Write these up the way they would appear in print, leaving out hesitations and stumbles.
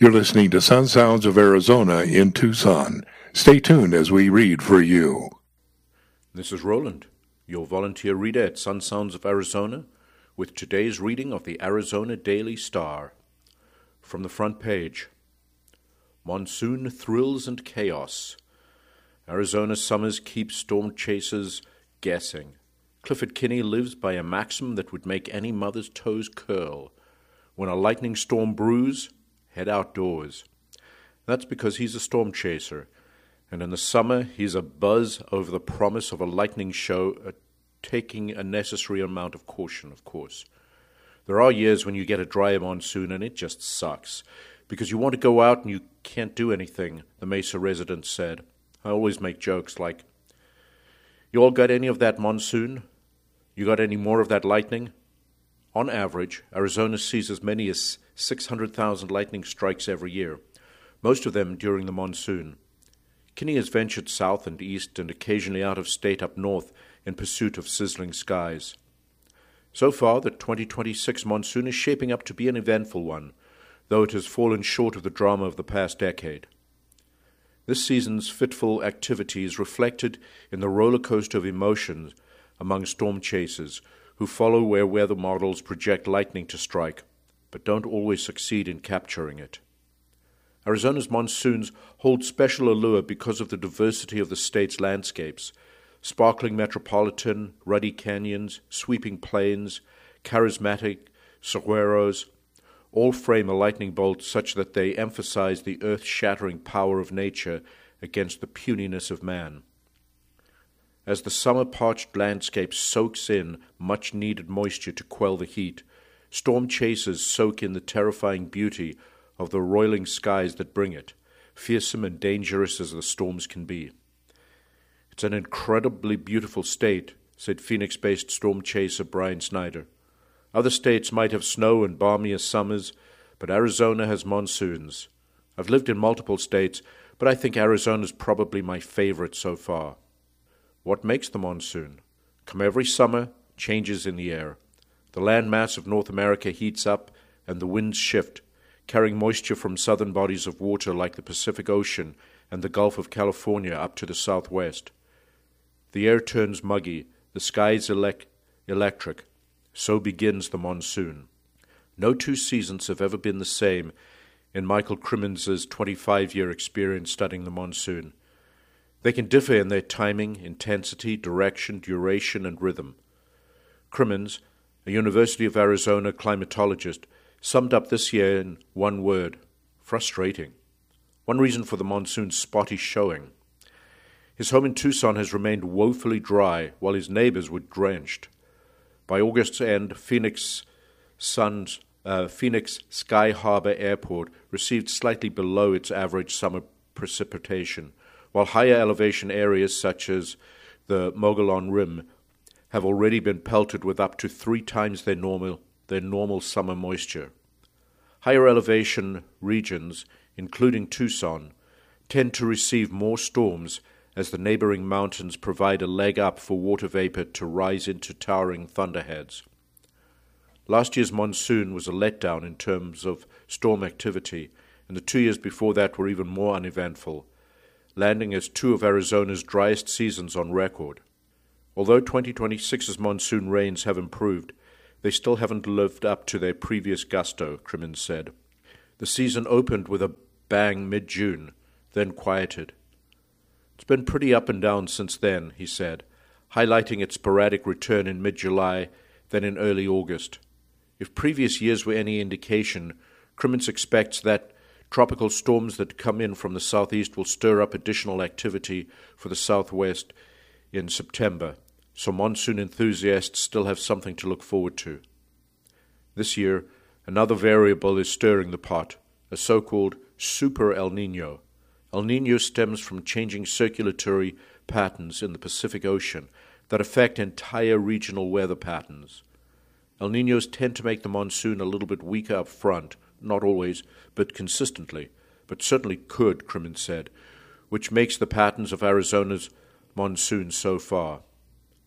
You're listening to Sun Sounds of Arizona in Tucson. Stay tuned as we read for you. This is Roland, your volunteer reader at Sun Sounds of Arizona, with today's reading of the Arizona Daily Star. From the front page, Monsoon Thrills and Chaos. Arizona summers keep storm chasers guessing. Clifford Kinney lives by a maxim that would make any mother's toes curl. When a lightning storm brews, head outdoors. That's because he's a storm chaser, and in the summer he's abuzz over the promise of a lightning show, taking a necessary amount of caution, of course. There are years when you get a dry monsoon and it just sucks, because you want to go out and you can't do anything, the Mesa resident said. I always make jokes like, "You all got any of that monsoon? You got any more of that lightning?" On average, Arizona sees as many as 600,000 lightning strikes every year, most of them during the monsoon. Kinney has ventured south and east and occasionally out of state up north in pursuit of sizzling skies. So far, the 2026 monsoon is shaping up to be an eventful one, though it has fallen short of the drama of the past decade. This season's fitful activity is reflected in the roller coaster of emotions among storm chasers who follow where weather models project lightning to strike, but don't always succeed in capturing it. Arizona's monsoons hold special allure because of the diversity of the state's landscapes: sparkling metropolitan, ruddy canyons, sweeping plains, charismatic saguaros, all frame a lightning bolt such that they emphasize the earth-shattering power of nature against the puniness of man. As the summer-parched landscape soaks in much-needed moisture to quell the heat, storm chasers soak in the terrifying beauty of the roiling skies that bring it, fearsome and dangerous as the storms can be. "It's an incredibly beautiful state," said Phoenix-based storm chaser Brian Snyder. "Other states might have snow and balmier summers, but Arizona has monsoons. I've lived in multiple states, but I think Arizona's probably my favorite so far." What makes the monsoon? Come every summer, changes in the air. The landmass of North America heats up, and the winds shift, carrying moisture from southern bodies of water like the Pacific Ocean and the Gulf of California up to the southwest. The air turns muggy, the skies electric. So begins the monsoon. No two seasons have ever been the same in Michael Crimmins' 25-year experience studying the monsoon. They can differ in their timing, intensity, direction, duration, and rhythm. Crimmins, a University of Arizona climatologist, summed up this year in one word: frustrating. One reason for the monsoon's spotty showing. His home in Tucson has remained woefully dry, while his neighbors were drenched. By August's end, Phoenix Sky Harbor Airport received slightly below its average summer precipitation, while higher elevation areas such as the Mogollon Rim have already been pelted with up to 3 times their normal summer moisture. Higher elevation regions, including Tucson, tend to receive more storms as the neighboring mountains provide a leg up for water vapor to rise into towering thunderheads. Last year's monsoon was a letdown in terms of storm activity, and the 2 years before that were even more uneventful, landing as 2 of Arizona's driest seasons on record. Although 2026's monsoon rains have improved, they still haven't lived up to their previous gusto, Crimmins said. The season opened with a bang mid-June, then quieted. "It's been pretty up and down since then," he said, highlighting its sporadic return in mid-July, then in early August. If previous years were any indication, Crimmins expects that tropical storms that come in from the southeast will stir up additional activity for the southwest in September, so monsoon enthusiasts still have something to look forward to. This year, another variable is stirring the pot, a so-called Super El Niño. El Niño stems from changing circulatory patterns in the Pacific Ocean that affect entire regional weather patterns. El Niños tend to make the monsoon a little bit weaker up front, not always, but consistently, but certainly could, Crimmins said, which makes the patterns of Arizona's monsoon so far.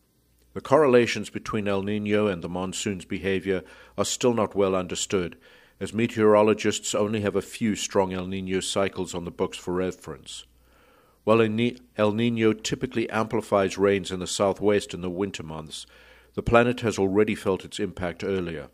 The correlations between El Niño and the monsoon's behavior are still not well understood, as meteorologists only have a few strong El Niño cycles on the books for reference. While El Niño typically amplifies rains in the southwest in the winter months, the planet has already felt its impact earlier.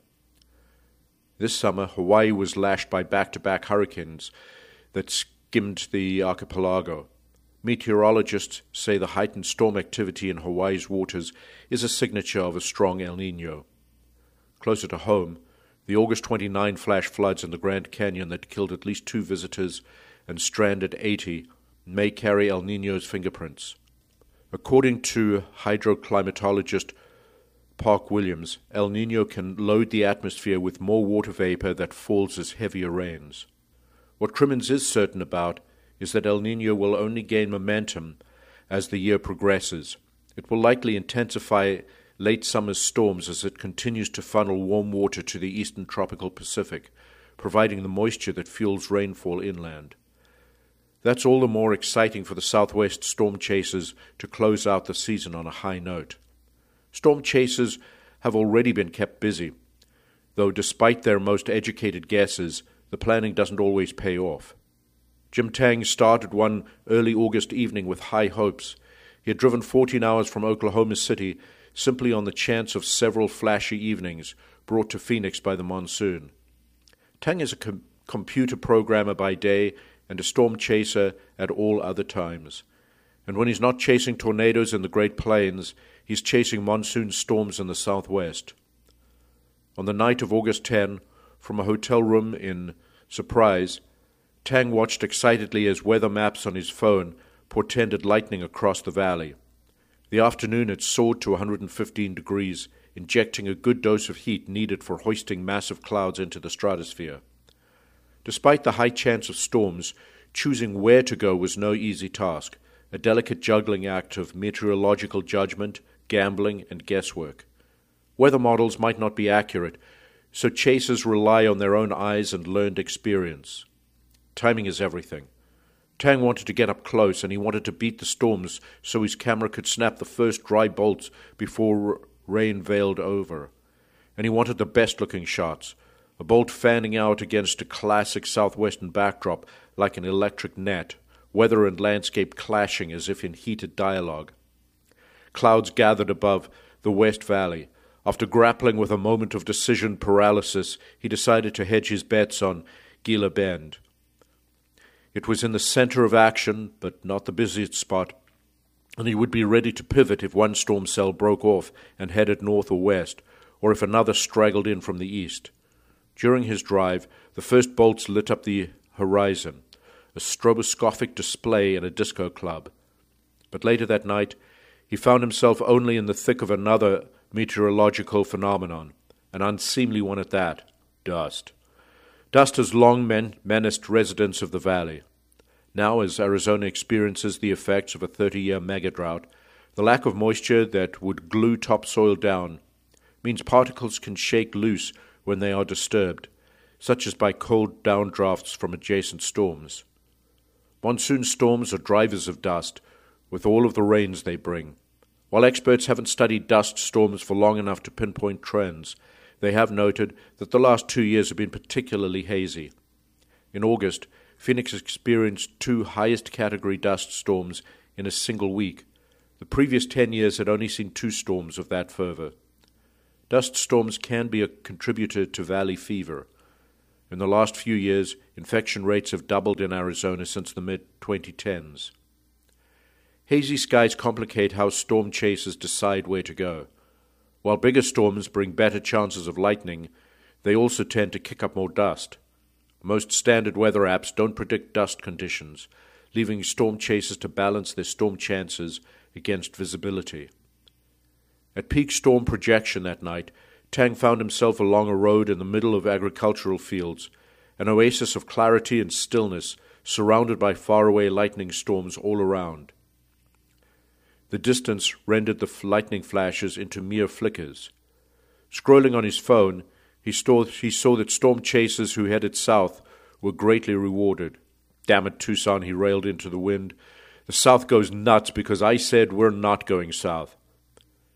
This summer, Hawaii was lashed by back-to-back hurricanes that skimmed the archipelago. Meteorologists say the heightened storm activity in Hawaii's waters is a signature of a strong El Niño. Closer to home, the August 29 flash floods in the Grand Canyon that killed at least 2 visitors and stranded 80 may carry El Niño's fingerprints. According to hydroclimatologist Park Williams, El Niño can load the atmosphere with more water vapor that falls as heavier rains. What Crimmins is certain about is that El Niño will only gain momentum as the year progresses. It will likely intensify late summer storms as it continues to funnel warm water to the eastern tropical Pacific, providing the moisture that fuels rainfall inland. That's all the more exciting for the southwest storm chasers to close out the season on a high note. Storm chasers have already been kept busy, though despite their most educated guesses, the planning doesn't always pay off. Jim Tang started one early August evening with high hopes. He had driven 14 hours from Oklahoma City simply on the chance of several flashy evenings brought to Phoenix by the monsoon. Tang is a computer programmer by day and a storm chaser at all other times. And when he's not chasing tornadoes in the Great Plains, he's chasing monsoon storms in the southwest. On the night of August 10, from a hotel room in Surprise, Tang watched excitedly as weather maps on his phone portended lightning across the valley. The afternoon had soared to 115 degrees, injecting a good dose of heat needed for hoisting massive clouds into the stratosphere. Despite the high chance of storms, choosing where to go was no easy task, a delicate juggling act of meteorological judgment, gambling, and guesswork. Weather models might not be accurate, so chasers rely on their own eyes and learned experience. Timing is everything. Tang wanted to get up close, and he wanted to beat the storms so his camera could snap the first dry bolts before rain veiled over. And he wanted the best-looking shots, a bolt fanning out against a classic southwestern backdrop like an electric net, weather and landscape clashing as if in heated dialogue. Clouds gathered above the West Valley. After grappling with a moment of decision paralysis, he decided to hedge his bets on Gila Bend. It was in the center of action, but not the busiest spot, and he would be ready to pivot if one storm cell broke off and headed north or west, or if another straggled in from the east. During his drive, the first bolts lit up the horizon, a stroboscopic display in a disco club. But later that night, he found himself only in the thick of another meteorological phenomenon, an unseemly one at that: dust. Dust has long menaced residents of the valley. Now, as Arizona experiences the effects of a 30-year mega-drought, the lack of moisture that would glue topsoil down means particles can shake loose when they are disturbed, such as by cold downdrafts from adjacent storms. Monsoon storms are drivers of dust, with all of the rains they bring. While experts haven't studied dust storms for long enough to pinpoint trends, they have noted that the last 2 years have been particularly hazy. In August, Phoenix experienced 2 highest-category dust storms in a single week. The previous 10 years had only seen 2 storms of that fervor. Dust storms can be a contributor to valley fever. In the last few years, infection rates have doubled in Arizona since the mid-2010s. Hazy skies complicate how storm chasers decide where to go. While bigger storms bring better chances of lightning, they also tend to kick up more dust. Most standard weather apps don't predict dust conditions, leaving storm chasers to balance their storm chances against visibility. At peak storm projection that night, Tang found himself along a road in the middle of agricultural fields, an oasis of clarity and stillness, surrounded by faraway lightning storms all around. The distance rendered the lightning flashes into mere flickers. Scrolling on his phone, he saw that storm chasers who headed south were greatly rewarded. Damn it, Tucson, he railed into the wind. The South goes nuts because I said we're not going south.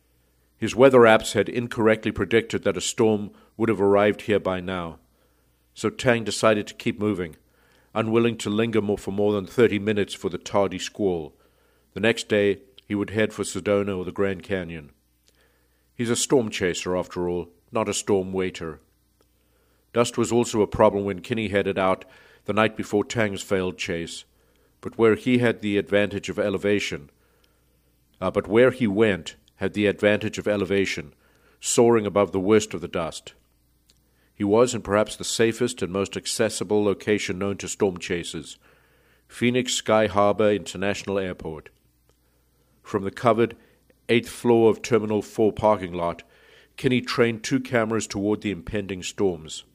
His weather apps had incorrectly predicted that a storm would have arrived here by now. So Tang decided to keep moving, unwilling to linger for more than 30 minutes for the tardy squall. The next day, he would head for Sedona or the Grand Canyon. He's a storm chaser, after all, not a storm waiter. Dust was also a problem when Kinney headed out the night before Tang's failed chase, but where he had the advantage of elevation, soaring above the worst of the dust. He was in perhaps the safest and most accessible location known to storm chasers, Phoenix Sky Harbor International Airport. From the covered 8th floor of Terminal 4 parking lot, Kinney trained 2 cameras toward the impending storms.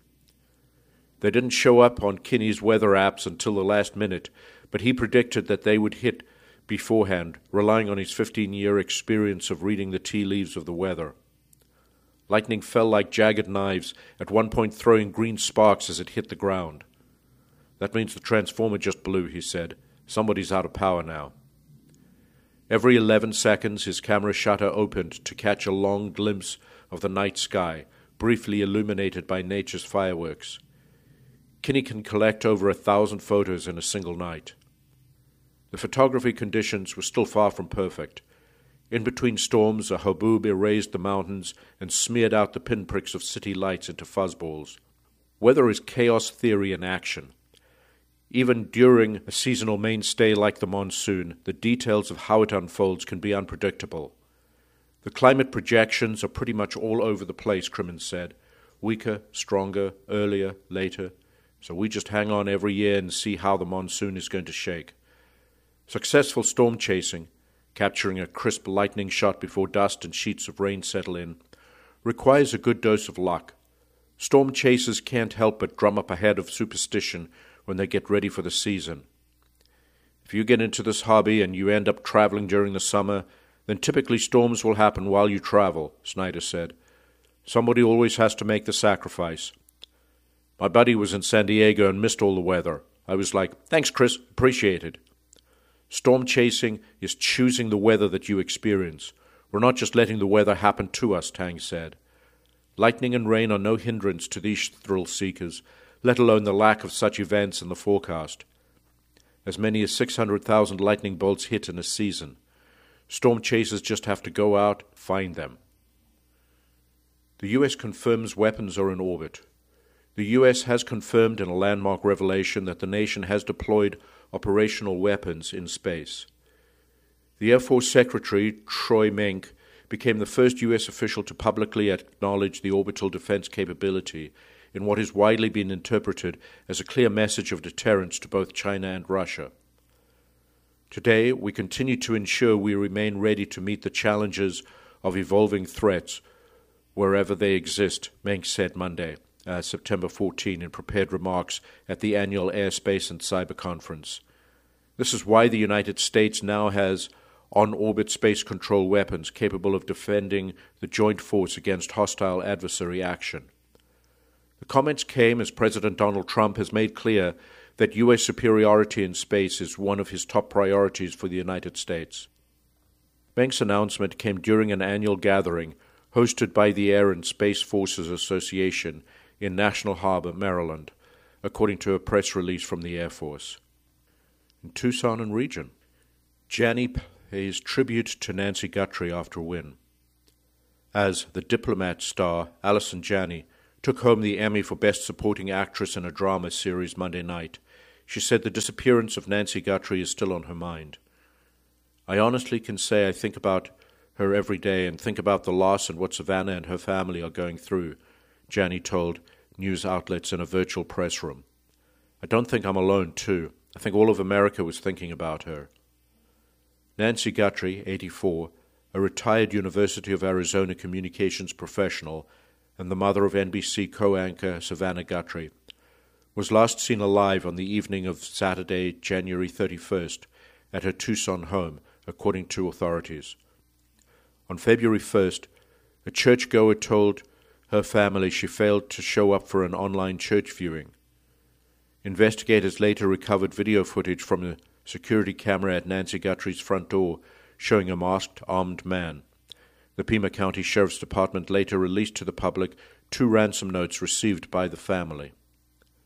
They didn't show up on Kinney's weather apps until the last minute, but he predicted that they would hit beforehand, relying on his 15-year experience of reading the tea leaves of the weather. Lightning fell like jagged knives, at one point throwing green sparks as it hit the ground. "That means the transformer just blew," he said. "Somebody's out of power now." Every 11 seconds his camera shutter opened to catch a long glimpse of the night sky, briefly illuminated by nature's fireworks. Kinney can collect over 1,000 photos in a single night. The photography conditions were still far from perfect. In between storms, a haboob erased the mountains and smeared out the pinpricks of city lights into fuzzballs. Weather is chaos theory in action. Even during a seasonal mainstay like the monsoon, the details of how it unfolds can be unpredictable. The climate projections are pretty much all over the place, Crimmins said. Weaker, stronger, earlier, later. So we just hang on every year and see how the monsoon is going to shake. Successful storm chasing, capturing a crisp lightning shot before dust and sheets of rain settle in, requires a good dose of luck. Storm chasers can't help but drum up a head of superstition when they get ready for the season. If you get into this hobby and you end up traveling during the summer, then typically storms will happen while you travel, Snyder said. Somebody always has to make the sacrifice. My buddy was in San Diego and missed all the weather. I was like, "Thanks, Chris, appreciate it." Storm chasing is choosing the weather that you experience. We're not just letting the weather happen to us, Tang said. Lightning and rain are no hindrance to these thrill seekers, let alone the lack of such events in the forecast. As many as 600,000 lightning bolts hit in a season. Storm chasers just have to go out and find them. The U.S. confirms weapons are in orbit. The U.S. has confirmed in a landmark revelation that the nation has deployed operational weapons in space. The Air Force Secretary, Troy Menck, became the first U.S. official to publicly acknowledge the orbital defense capability in what has widely been interpreted as a clear message of deterrence to both China and Russia. Today, we continue to ensure we remain ready to meet the challenges of evolving threats wherever they exist, Menck said Monday, September 14, in prepared remarks at the annual Airspace and Cyber Conference. This is why the United States now has on-orbit space control weapons capable of defending the joint force against hostile adversary action. The comments came as President Donald Trump has made clear that U.S. superiority in space is one of his top priorities for the United States. Menck's announcement came during an annual gathering hosted by the Air and Space Forces Association in National Harbor, Maryland, according to a press release from the Air Force. In Tucson and region, Janney pays tribute to Nancy Guthrie after win. As The Diplomat star Allison Janney took home the Emmy for Best Supporting Actress in a Drama Series Monday night, she said the disappearance of Nancy Guthrie is still on her mind. "I honestly can say I think about her every day and think about the loss and what Savannah and her family are going through," Janney told news outlets in a virtual press room. "I don't think I'm alone, too. I think all of America was thinking about her." Nancy Guthrie, 84, a retired University of Arizona communications professional and the mother of NBC co-anchor Savannah Guthrie, was last seen alive on the evening of Saturday, January 31st, at her Tucson home, according to authorities. On February 1st, a churchgoer told her family she failed to show up for an online church viewing. Investigators later recovered video footage from a security camera at Nancy Guthrie's front door showing a masked, armed man. The Pima County Sheriff's Department later released to the public 2 ransom notes received by the family.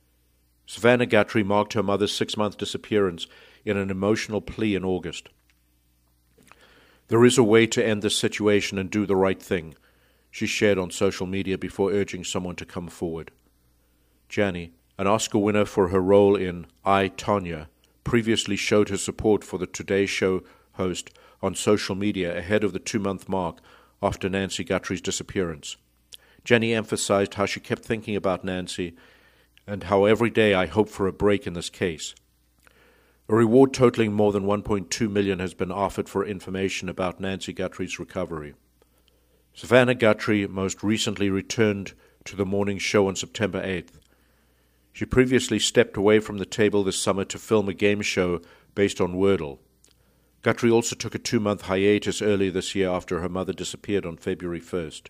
Savannah Guthrie marked her mother's 6-month disappearance in an emotional plea in August. "There is a way to end this situation and do the right thing," she shared on social media before urging someone to come forward. Jani, an Oscar winner for her role in I, Tonya, previously showed her support for the Today Show host on social media ahead of the 2-month mark after Nancy Guthrie's disappearance. Jani emphasized how she kept thinking about Nancy and how every day I hope for a break in this case. A reward totaling more than $1.2 million has been offered for information about Nancy Guthrie's recovery. Savannah Guthrie most recently returned to the morning show on September 8th. She previously stepped away from the table this summer to film a game show based on Wordle. Guthrie also took a 2-month hiatus earlier this year after her mother disappeared on February 1st.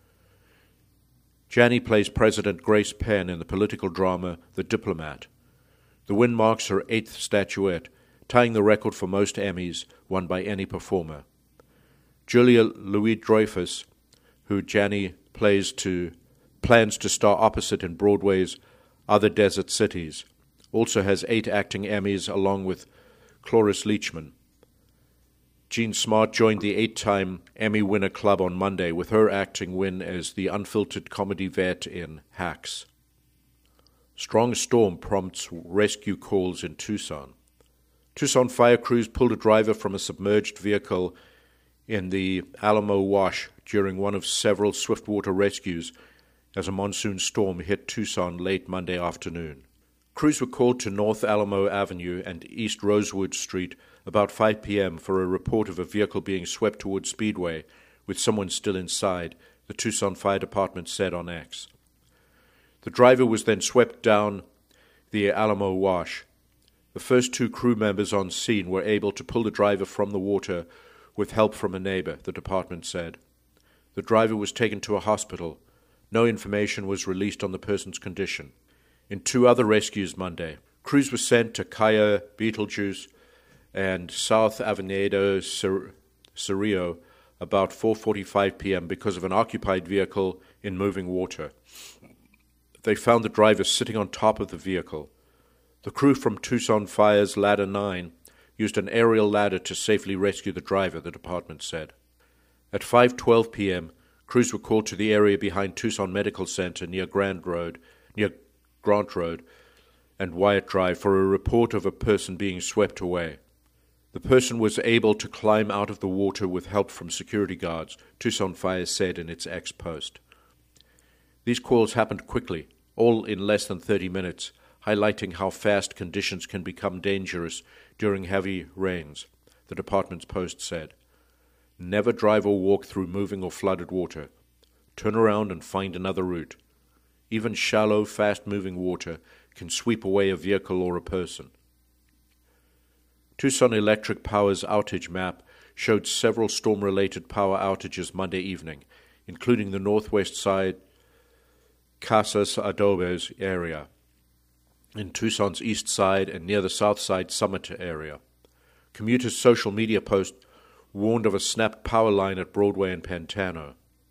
Jani plays President Grace Penn in the political drama The Diplomat. The win marks her 8th statuette, tying the record for most Emmys won by any performer. Julia Louis-Dreyfus, who Jani plans to star opposite in Broadway's Other Desert Cities, also has 8 acting Emmys along with Cloris Leachman. Jean Smart joined the 8-time Emmy winner club on Monday with her acting win as the unfiltered comedy vet in Hacks. Strong storm prompts rescue calls in Tucson. Tucson fire crews pulled a driver from a submerged vehicle in the Alamo Wash during one of several swiftwater rescues as a monsoon storm hit Tucson late Monday afternoon. Crews were called to North Alamo Avenue and East Rosewood Street about 5 p.m. for a report of a vehicle being swept toward Speedway with someone still inside, the Tucson Fire Department said on X. The driver was then swept down the Alamo Wash. The first 2 crew members on scene were able to pull the driver from the water with help from a neighbor, the department said. The driver was taken to a hospital. No information was released on the person's condition. In 2 other rescues Monday, crews were sent to Cayo, Beetlejuice, and South Avenida Cerrillo about 4:45 p.m. because of an occupied vehicle in moving water. They found the driver sitting on top of the vehicle. The crew from Tucson Fire's Ladder 9 used an aerial ladder to safely rescue the driver, the department said. At 5:12 p.m., crews were called to the area behind Tucson Medical Center near Grant Road and Wyatt Drive for a report of a person being swept away. The person was able to climb out of the water with help from security guards, Tucson Fire said in its X post. These calls happened quickly, all in less than 30 minutes, highlighting how fast conditions can become dangerous during heavy rains, the department's post said. Never drive or walk through moving or flooded water. Turn around and find another route. Even shallow, fast-moving water can sweep away a vehicle or a person. Tucson Electric Power's outage map showed several storm-related power outages Monday evening, including the northwest side Casas Adobes area, in Tucson's east side and near the south side Summit area. Commuters' social media posts warned of a snapped power line at Broadway and Pantano.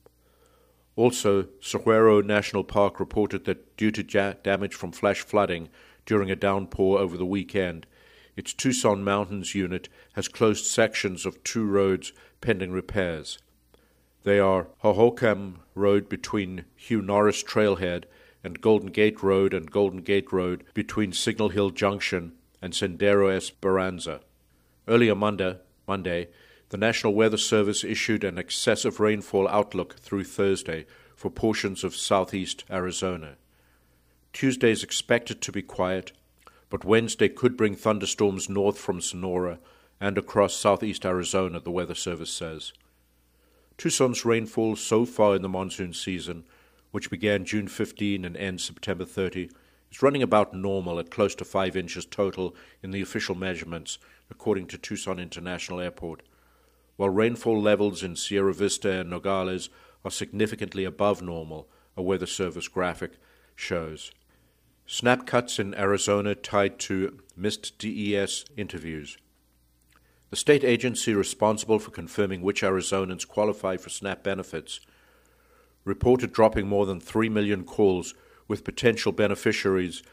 Also, Saguaro National Park reported that due to damage from flash flooding during a downpour over the weekend, its Tucson Mountains unit has closed sections of 2 roads pending repairs. They are Hohokam Road between Hugh Norris Trailhead and Golden Gate Road between Signal Hill Junction and Sendero Esperanza. Earlier Monday, the National Weather Service issued an excessive rainfall outlook through Thursday for portions of southeast Arizona. Tuesday is expected to be quiet, but Wednesday could bring thunderstorms north from Sonora and across southeast Arizona, the Weather Service says. Tucson's rainfall so far in the monsoon season, which began June 15 and ends September 30, is running about normal at close to 5 inches total in the official measurements, according to Tucson International Airport, while rainfall levels in Sierra Vista and Nogales are significantly above normal, a Weather Service graphic shows. Snap cuts in Arizona tied to missed DES interviews. The state agency responsible for confirming which Arizonans qualify for SNAP benefits reported dropping more than 3 million calls with potential beneficiaries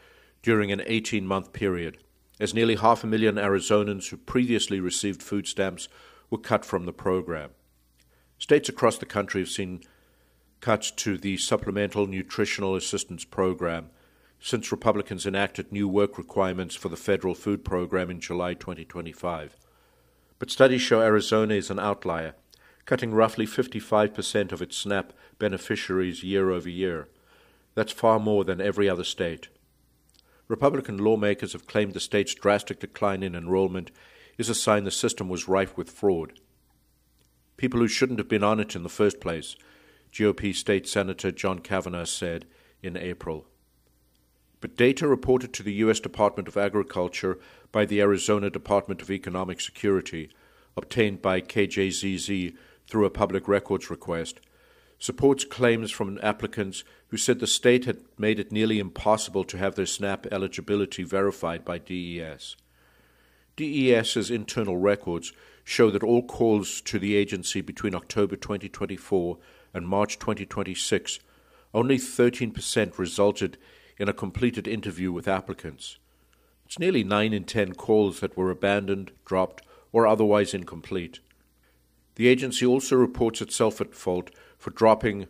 during an 18-month period, as nearly 500,000 Arizonans who previously received food stamps were cut from the program. States across the country have seen cuts to the Supplemental Nutritional Assistance Program since Republicans enacted new work requirements for the federal food program in July 2025. But studies show Arizona is an outlier, cutting roughly 55% of its SNAP beneficiaries year over year. That's far more than every other state. Republican lawmakers have claimed the state's drastic decline in enrollment is a sign the system was rife with fraud. People who shouldn't have been on it in the first place, GOP State Senator John Kavanagh said in April. But data reported to the U.S. Department of Agriculture by the Arizona Department of Economic Security, obtained by KJZZ through a public records request, supports claims from applicants who said the state had made it nearly impossible to have their SNAP eligibility verified by DES. DES's internal records show that all calls to the agency between October 2024 and March 2026, only 13% resulted in a completed interview with applicants. It's nearly 9 in 10 calls that were abandoned, dropped, or otherwise incomplete. The agency also reports itself at fault for dropping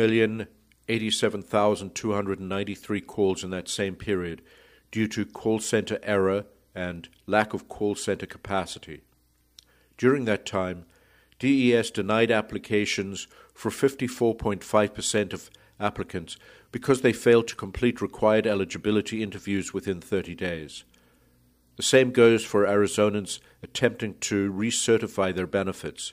3,087,293 calls in that same period due to call center error and lack of call center capacity. During that time, DES denied applications for 54.5% of applicants because they failed to complete required eligibility interviews within 30 days. The same goes for Arizonans attempting to recertify their benefits.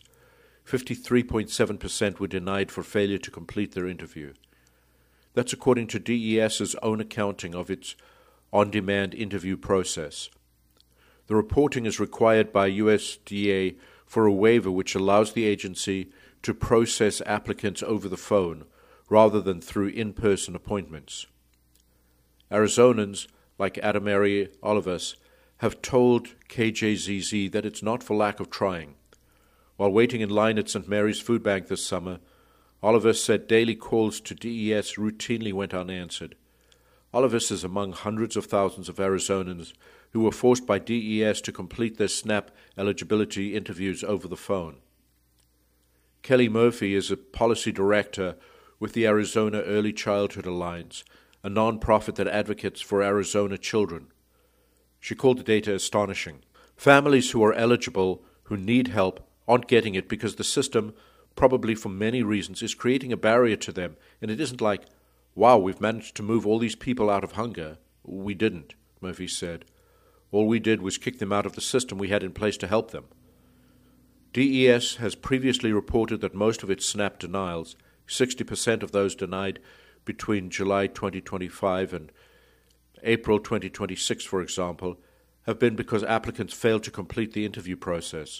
53.7% were denied for failure to complete their interview. That's according to DES's own accounting of its on-demand interview process. The reporting is required by USDA for a waiver which allows the agency to process applicants over the phone rather than through in-person appointments. Arizonans, like Adamari Olivas, have told KJZZ that it's not for lack of trying. While waiting in line at St. Mary's Food Bank this summer, Olivas said daily calls to DES routinely went unanswered. Olivas is among hundreds of thousands of Arizonans who were forced by DES to complete their SNAP eligibility interviews over the phone. Kelly Murphy is a policy director with the Arizona Early Childhood Alliance, a nonprofit that advocates for Arizona children. She called the data astonishing. Families who are eligible, who need help, aren't getting it because the system, probably for many reasons, is creating a barrier to them. And it isn't like, wow, we've managed to move all these people out of hunger. We didn't, Murphy said. All we did was kick them out of the system we had in place to help them. DES has previously reported that most of its SNAP denials, 60% of those denied between July 2025 and April 2026, for example, have been because applicants failed to complete the interview process.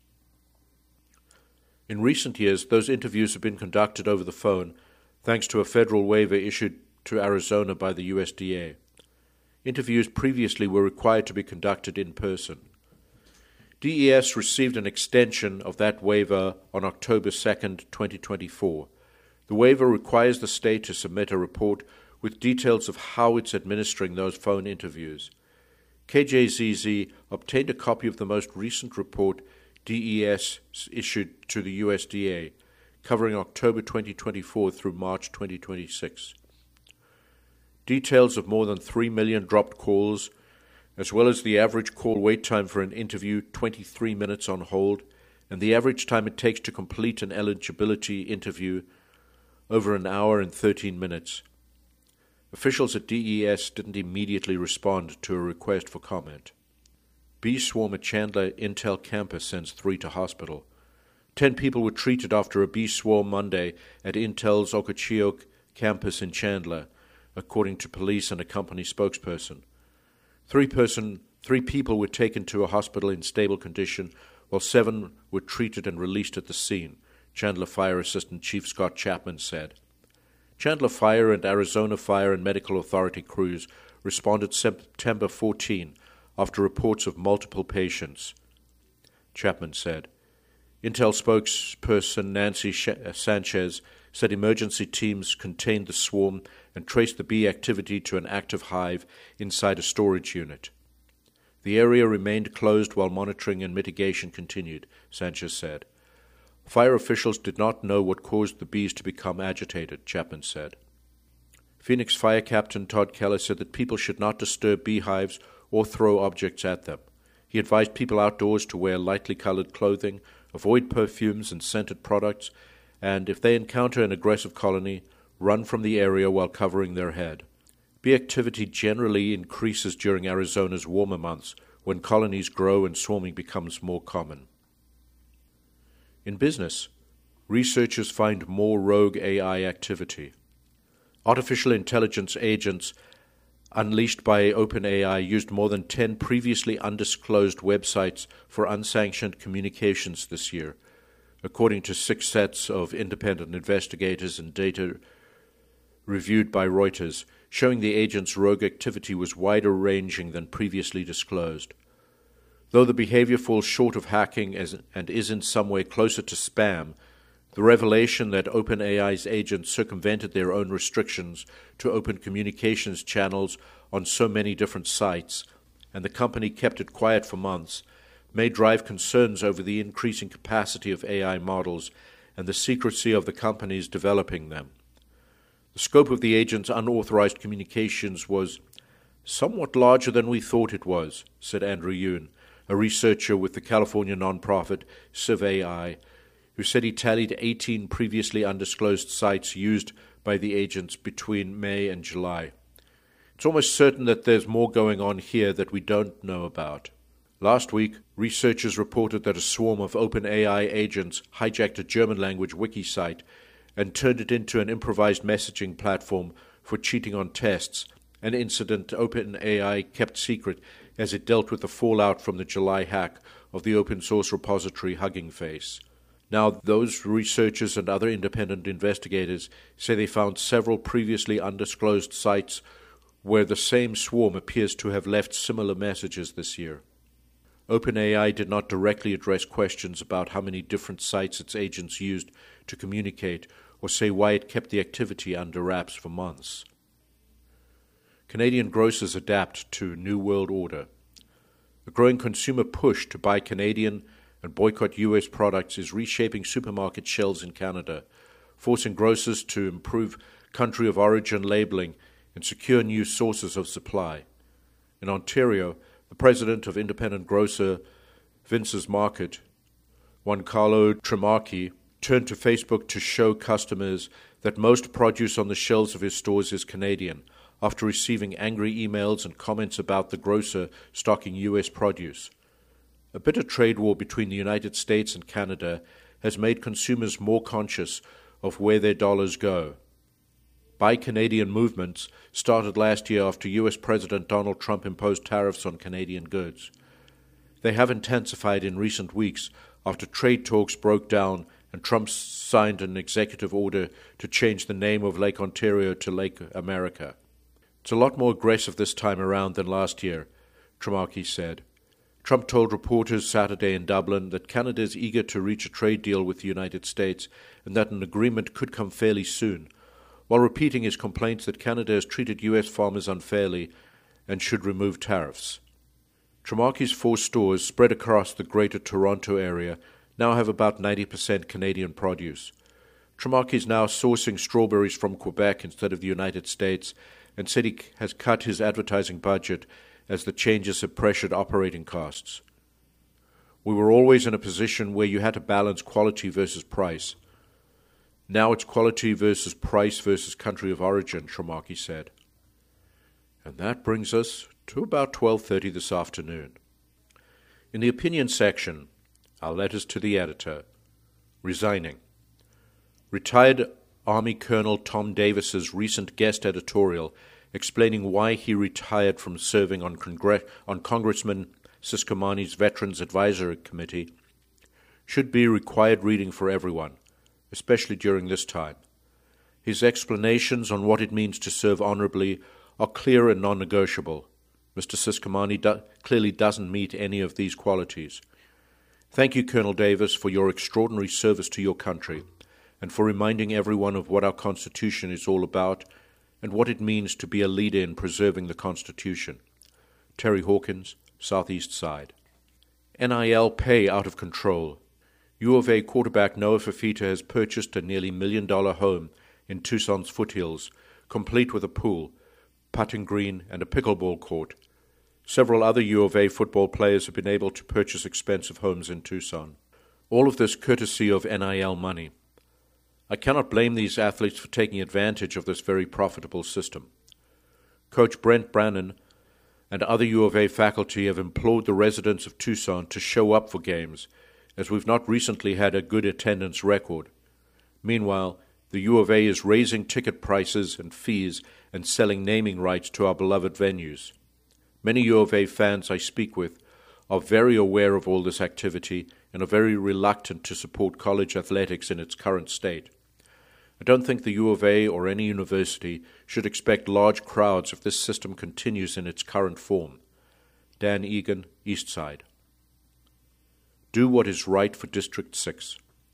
In recent years, those interviews have been conducted over the phone, thanks to a federal waiver issued to Arizona by the USDA. Interviews previously were required to be conducted in person. DES received an extension of that waiver on October 2, 2024. The waiver requires the state to submit a report with details of how it's administering those phone interviews. KJZZ obtained a copy of the most recent report DES issued to the USDA, covering October 2024 through March 2026. Details of more than 3 million dropped calls, as well as the average call wait time for an interview, 23 minutes on hold, and the average time it takes to complete an eligibility interview, over an hour and 13 minutes. Officials at DES didn't immediately respond to a request for comment. Bee swarm at Chandler Intel campus sends 3 to hospital. 10 people were treated after a bee swarm Monday at Intel's Okochee campus in Chandler, according to police and a company spokesperson. 3 people were taken to a hospital in stable condition, while 7 were treated and released at the scene, Chandler Fire Assistant Chief Scott Chapman said. Chandler Fire and Arizona Fire and Medical Authority crews responded September 14 after reports of multiple patients, Chapman said. Intel spokesperson Nancy Sanchez said emergency teams contained the swarm and traced the bee activity to an active hive inside a storage unit. The area remained closed while monitoring and mitigation continued, Sanchez said. Fire officials did not know what caused the bees to become agitated, Chapman said. Phoenix Fire Captain Todd Keller said that people should not disturb beehives or throw objects at them. He advised people outdoors to wear lightly colored clothing, avoid perfumes and scented products, and if they encounter an aggressive colony, run from the area while covering their head. Bee activity generally increases during Arizona's warmer months, when colonies grow and swarming becomes more common. In business, researchers find more rogue AI activity. Artificial intelligence agents unleashed by OpenAI used more than 10 previously undisclosed websites for unsanctioned communications this year, according to 6 sets of independent investigators and data reviewed by Reuters, showing the agents' rogue activity was wider-ranging than previously disclosed. Though the behavior falls short of hacking and is in some way closer to spam, the revelation that OpenAI's agents circumvented their own restrictions to open communications channels on so many different sites, and the company kept it quiet for months, may drive concerns over the increasing capacity of AI models and the secrecy of the companies developing them. The scope of the agent's unauthorized communications was somewhat larger than we thought it was, said Andrew Yoon, a researcher with the California nonprofit CivAI, who said he tallied 18 previously undisclosed sites used by the agents between May and July. It's almost certain that there's more going on here that we don't know about. Last week, researchers reported that a swarm of OpenAI agents hijacked a German-language wiki site and turned it into an improvised messaging platform for cheating on tests, an incident OpenAI kept secret as it dealt with the fallout from the July hack of the open-source repository Hugging Face. Now, those researchers and other independent investigators say they found several previously undisclosed sites where the same swarm appears to have left similar messages this year. OpenAI did not directly address questions about how many different sites its agents used to communicate or say why it kept the activity under wraps for months. Canadian grocers adapt to New World Order. A growing consumer push to buy Canadian and boycott U.S. products is reshaping supermarket shelves in Canada, forcing grocers to improve country of origin labeling and secure new sources of supply. In Ontario, the president of independent grocer Vince's Market, Juan Carlo Trimarchi, turned to Facebook to show customers that most produce on the shelves of his stores is Canadian, after receiving angry emails and comments about the grocer stocking U.S. produce. A bitter trade war between the United States and Canada has made consumers more conscious of where their dollars go. Buy Canadian movements started last year after U.S. President Donald Trump imposed tariffs on Canadian goods. They have intensified in recent weeks after trade talks broke down and Trump signed an executive order to change the name of Lake Ontario to Lake America. It's a lot more aggressive this time around than last year, Trimarchi said. Trump told reporters Saturday in Dublin that Canada is eager to reach a trade deal with the United States and that an agreement could come fairly soon, while repeating his complaints that Canada has treated U.S. farmers unfairly and should remove tariffs. Trimarchi's 4 stores, spread across the Greater Toronto area, now have about 90% Canadian produce. Trimarchi is now sourcing strawberries from Quebec instead of the United States and said he has cut his advertising budget as the changes have pressured operating costs. We were always in a position where you had to balance quality versus price. Now it's quality versus price versus country of origin, Trimarchi said. And that brings us to about 12:30 this afternoon. In the opinion section, our letters to the editor. Resigning. Retired Army Colonel Tom Davis's recent guest editorial explaining why he retired from serving on Congressman Ciscomani's Veterans Advisory Committee should be required reading for everyone, especially during this time. His explanations on what it means to serve honorably are clear and non-negotiable. Mr. Ciscomani clearly doesn't meet any of these qualities. Thank you, Colonel Davis, for your extraordinary service to your country, and for reminding everyone of what our Constitution is all about and what it means to be a leader in preserving the Constitution. Terry Hawkins, Southeast Side. NIL pay out of control. U of A quarterback Noah Fifita has purchased a nearly $1 million home in Tucson's foothills, complete with a pool, putting green, and a pickleball court. Several other U of A football players have been able to purchase expensive homes in Tucson. All of this courtesy of NIL money. I cannot blame these athletes for taking advantage of this very profitable system. Coach Brent Brannon and other U of A faculty have implored the residents of Tucson to show up for games, as we've not recently had a good attendance record. Meanwhile, the U of A is raising ticket prices and fees and selling naming rights to our beloved venues. Many U of A fans I speak with are very aware of all this activity and are very reluctant to support college athletics in its current state. I don't think the U of A or any university should expect large crowds if this system continues in its current form. Dan Egan, East Side. Do what is right for District 6.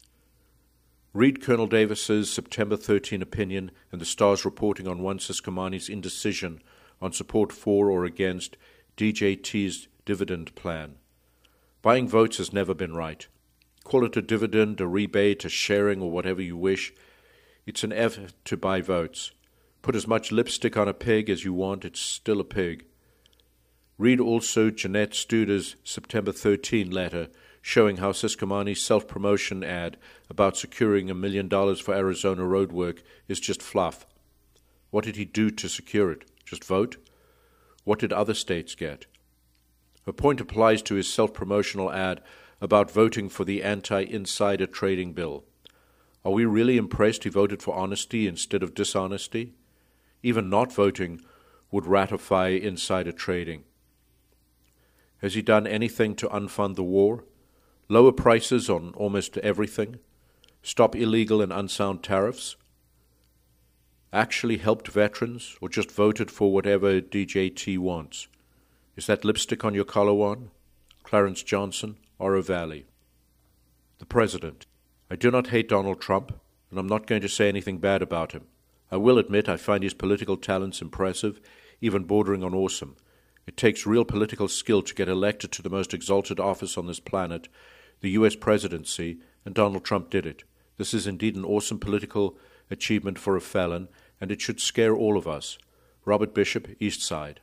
Read Colonel Davis's September 13 opinion and the Star's reporting on Juan Ciscomani's indecision on support for or against DJT's dividend plan. Buying votes has never been right. Call it a dividend, a rebate, a sharing, or whatever you wish. It's an effort to buy votes. Put as much lipstick on a pig as you want, it's still a pig. Read also Jeanette Studer's September 13 letter showing how Ciscomani's self-promotion ad about securing $1 million for Arizona road work is just fluff. What did he do to secure it? Just vote? What did other states get? Her point applies to his self-promotional ad about voting for the anti-insider trading bill. Are we really impressed he voted for honesty instead of dishonesty? Even not voting would ratify insider trading. Has he done anything to unfund the war? Lower prices on almost everything? Stop illegal and unsound tariffs? Actually helped veterans, or just voted for whatever DJT wants? Is that lipstick on your collar one? Clarence Johnson, Oro Valley. The President. I do not hate Donald Trump, and I'm not going to say anything bad about him. I will admit I find his political talents impressive, even bordering on awesome. It takes real political skill to get elected to the most exalted office on this planet, the U.S. presidency, and Donald Trump did it. This is indeed an awesome political achievement for a felon, and it should scare all of us. Robert Bishop, East Side.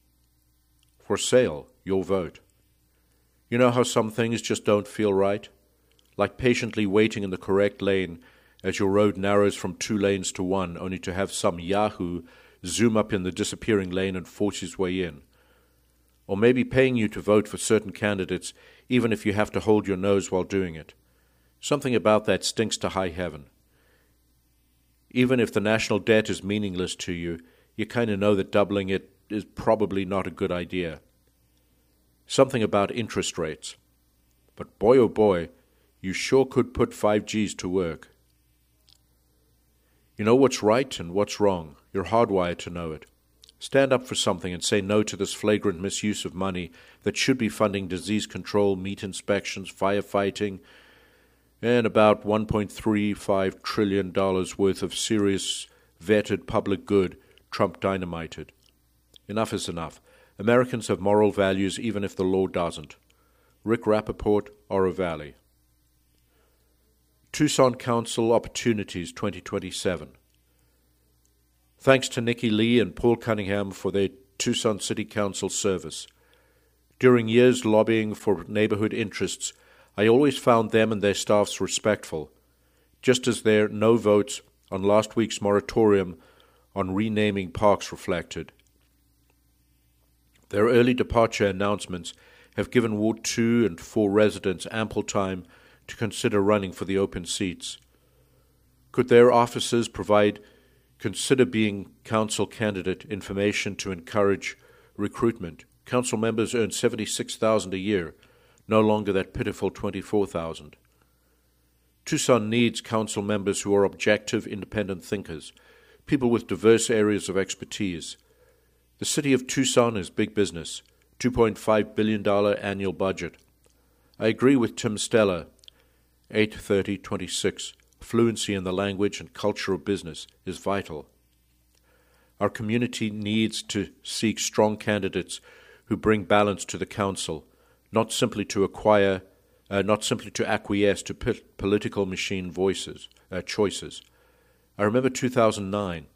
For sale, your vote. You know how some things just don't feel right? Like patiently waiting in the correct lane as your road narrows from 2 lanes to 1, only to have some yahoo zoom up in the disappearing lane and force his way in. Or maybe paying you to vote for certain candidates, even if you have to hold your nose while doing it. Something about that stinks to high heaven. Even if the national debt is meaningless to you, you kind of know that doubling it is probably not a good idea. Something about interest rates. But boy oh boy, you sure could put 5Gs to work. You know what's right and what's wrong. You're hardwired to know it. Stand up for something and say no to this flagrant misuse of money that should be funding disease control, meat inspections, firefighting, and about $1.35 trillion worth of serious, vetted public good Trump dynamited. Enough is enough. Americans have moral values even if the law doesn't. Rick Rappaport, Oro Valley. Tucson Council Opportunities 2027. Thanks to Nikki Lee and Paul Cunningham for their Tucson City Council service. During years lobbying for neighborhood interests, I always found them and their staffs respectful, just as their no votes on last week's moratorium on renaming parks reflected. Their early departure announcements have given Ward 2 and 4 residents ample time to consider running for the open seats. Could their officers consider being council candidate information to encourage recruitment? Council members earn $76,000 a year, no longer that pitiful $24,000. Tucson needs council members who are objective, independent thinkers, people with diverse areas of expertise. The city of Tucson is big business, $2.5 billion annual budget. I agree with Tim Stella, 8/30/26, fluency in the language and culture of business is vital. Our community needs to seek strong candidates who bring balance to the council, not simply to acquiesce to political machine choices. I remember 2009.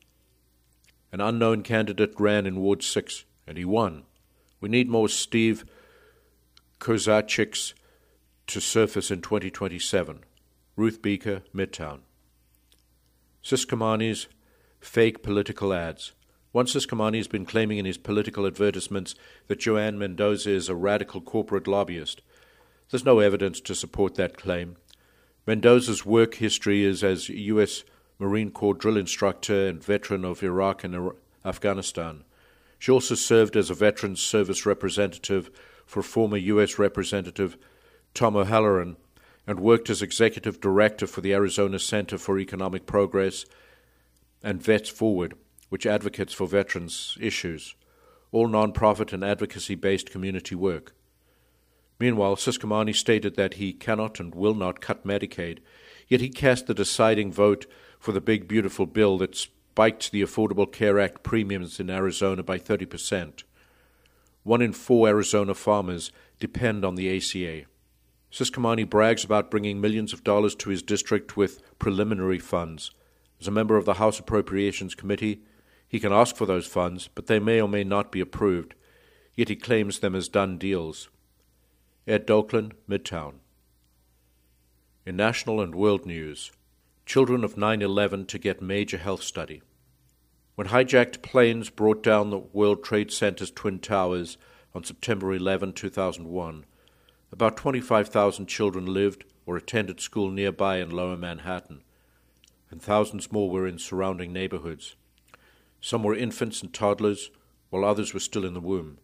An unknown candidate ran in Ward 6, and he won. We need more Steve Kozaciks to surface in 2027. Ruth Beaker, Midtown. Ciscomani's fake political ads. One Ciscomani has been claiming in his political advertisements that Joanne Mendoza is a radical corporate lobbyist. There's no evidence to support that claim. Mendoza's work history is as U.S. Marine Corps drill instructor and veteran of Iraq and Afghanistan. She also served as a Veterans Service representative for former U.S. Representative Tom O'Halloran and worked as executive director for the Arizona Center for Economic Progress and Vets Forward, which advocates for veterans' issues, all nonprofit and advocacy-based community work. Meanwhile, Ciscomani stated that he cannot and will not cut Medicaid, yet he cast the deciding vote for the big, beautiful bill that spiked the Affordable Care Act premiums in Arizona by 30%. 1 in 4 Arizona farmers depend on the ACA. Ciscomani brags about bringing millions of dollars to his district with preliminary funds. As a member of the House Appropriations Committee, he can ask for those funds, but they may or may not be approved, yet he claims them as done deals. Ed Doklin, Midtown. In national and world news, children of 9/11 to get major health study. When hijacked planes brought down the World Trade Center's Twin Towers on September 11, 2001, about 25,000 children lived or attended school nearby in Lower Manhattan, and thousands more were in surrounding neighborhoods. Some were infants and toddlers, while others were still in the womb.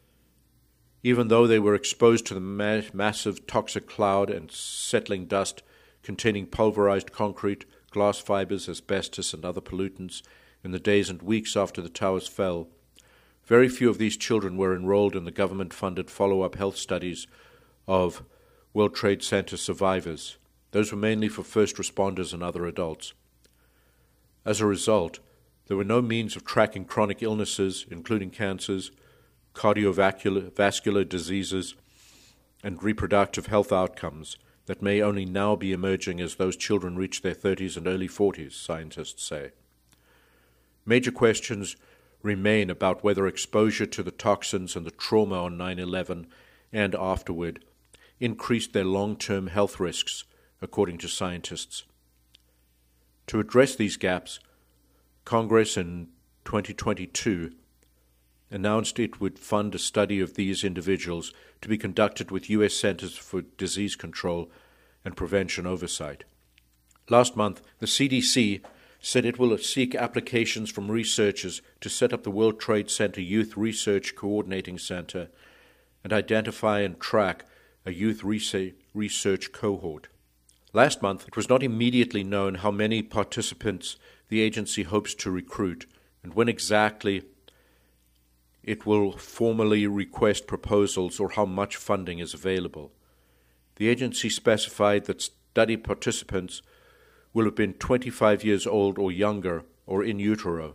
Even though they were exposed to the massive toxic cloud and settling dust containing pulverized concrete, glass fibers, asbestos, and other pollutants in the days and weeks after the towers fell, very few of these children were enrolled in the government-funded follow-up health studies of World Trade Center survivors. Those were mainly for first responders and other adults. As a result, there were no means of tracking chronic illnesses, including cancers, cardiovascular diseases, and reproductive health outcomes that may only now be emerging as those children reach their 30s and early 40s, scientists say. Major questions remain about whether exposure to the toxins and the trauma on 9/11 and afterward increased their long-term health risks, according to scientists. To address these gaps, Congress in 2022 announced it would fund a study of these individuals to be conducted with U.S. Centers for Disease Control and Prevention oversight. Last month, the CDC said it will seek applications from researchers to set up the World Trade Center Youth Research Coordinating Center and identify and track a youth research cohort. Last month, it was not immediately known how many participants the agency hopes to recruit and when exactly it will formally request proposals or how much funding is available. The agency specified that study participants will have been 25 years old or younger or in utero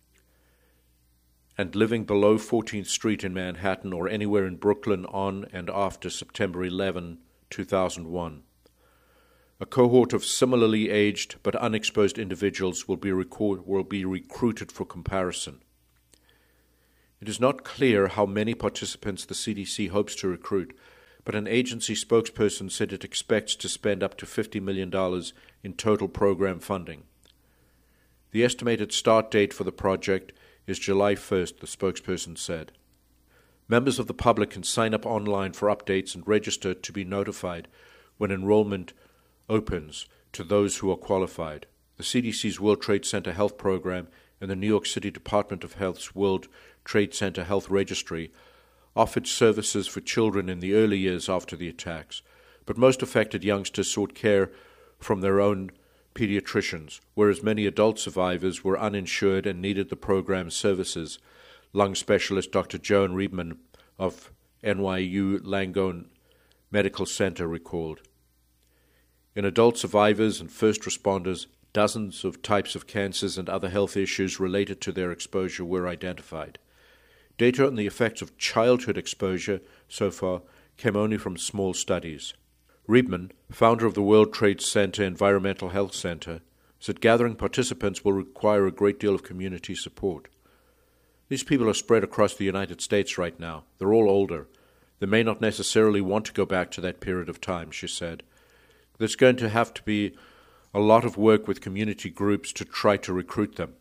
and living below 14th Street in Manhattan or anywhere in Brooklyn on and after September 11, 2001. A cohort of similarly aged but unexposed individuals will be recruited for comparison. It is not clear how many participants the CDC hopes to recruit, but an agency spokesperson said it expects to spend up to $50 million in total program funding. The estimated start date for the project is July 1st, the spokesperson said. Members of the public can sign up online for updates and register to be notified when enrollment opens to those who are qualified. The CDC's World Trade Center Health Program and the New York City Department of Health's World Trade Center Health Registry offered services for children in the early years after the attacks, but most affected youngsters sought care from their own pediatricians, whereas many adult survivors were uninsured and needed the program's services, lung specialist Dr. Joan Riebman of NYU Langone Medical Center recalled. In adult survivors and first responders, dozens of types of cancers and other health issues related to their exposure were identified. Data on the effects of childhood exposure so far came only from small studies. Riebman, founder of the World Trade Center Environmental Health Center, said gathering participants will require a great deal of community support. These people are spread across the United States right now. They're all older. They may not necessarily want to go back to that period of time, she said. There's going to have to be a lot of work with community groups to try to recruit them.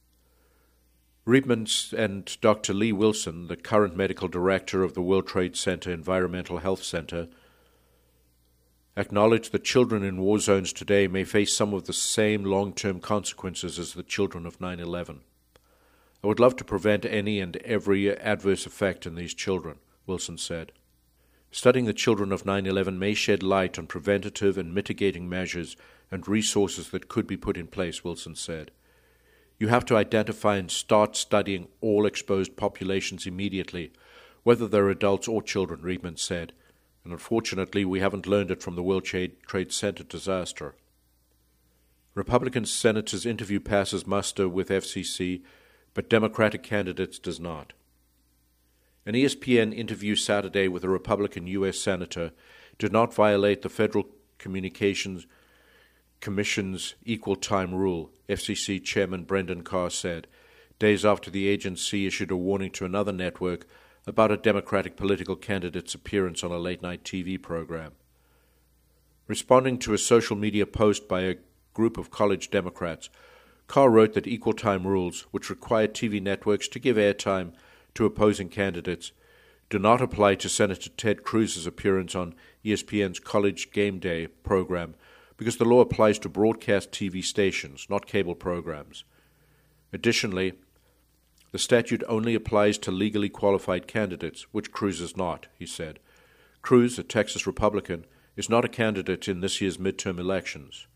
Riebman and Dr. Lee Wilson, the current medical director of the World Trade Center Environmental Health Center, acknowledged that children in war zones today may face some of the same long-term consequences as the children of 9/11. I would love to prevent any and every adverse effect in these children, Wilson said. Studying the children of 9/11 may shed light on preventative and mitigating measures and resources that could be put in place, Wilson said. You have to identify and start studying all exposed populations immediately, whether they're adults or children, Riebman said, and unfortunately we haven't learned it from the World Trade Center disaster. Republican senators' interview passes muster with FCC, but Democratic candidates does not. An ESPN interview Saturday with a Republican U.S. senator did not violate the Federal Communications Commission's equal time rule, FCC Chairman Brendan Carr said, days after the agency issued a warning to another network about a Democratic political candidate's appearance on a late-night TV program. Responding to a social media post by a group of college Democrats, Carr wrote that equal time rules, which require TV networks to give airtime to opposing candidates, do not apply to Senator Ted Cruz's appearance on ESPN's College Game Day program because the law applies to broadcast TV stations, not cable programs. Additionally, the statute only applies to legally qualified candidates, which Cruz is not, he said. Cruz, a Texas Republican, is not a candidate in this year's midterm elections.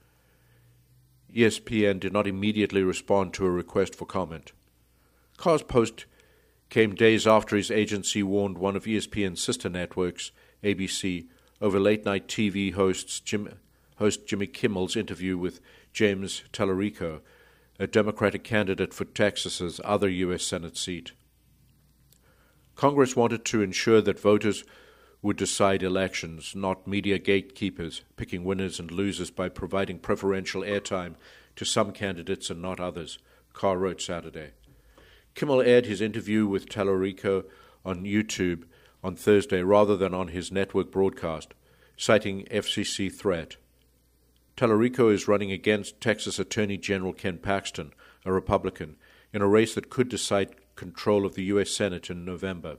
ESPN did not immediately respond to a request for comment. Carr's post came days after his agency warned one of ESPN's sister networks, ABC, over late-night TV host Jimmy Kimmel's interview with James Tallarico, a Democratic candidate for Texas's other U.S. Senate seat. Congress wanted to ensure that voters would decide elections, not media gatekeepers, picking winners and losers by providing preferential airtime to some candidates and not others, Carr wrote Saturday. Kimmel aired his interview with Tallarico on YouTube on Thursday rather than on his network broadcast, citing FCC threat. Tallarico is running against Texas Attorney General Ken Paxton, a Republican, in a race that could decide control of the U.S. Senate in November.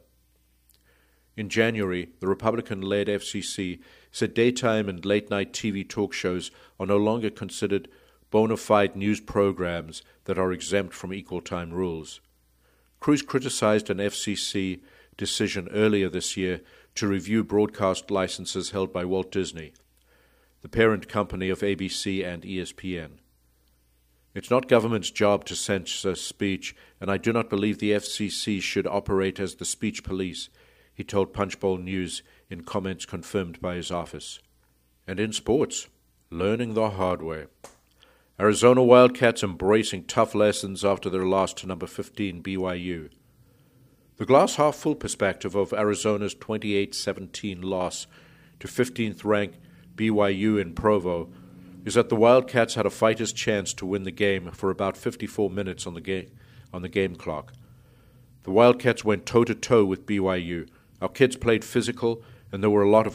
In January, the Republican-led FCC said daytime and late-night TV talk shows are no longer considered bona fide news programs that are exempt from equal time rules. Cruz criticized an FCC decision earlier this year to review broadcast licenses held by Walt Disney, the parent company of ABC and ESPN. It's not government's job to censor speech, and I do not believe the FCC should operate as the speech police, he told Punchbowl News in comments confirmed by his office. And in sports, learning the hard way. Arizona Wildcats embracing tough lessons after their loss to number 15 BYU. The glass-half-full perspective of Arizona's 28-17 loss to 15th-ranked BYU in Provo is that the Wildcats had a fighter's chance to win the game for about 54 minutes on the game clock. The Wildcats went toe-to-toe with BYU. Our kids played physical, and there were a lot of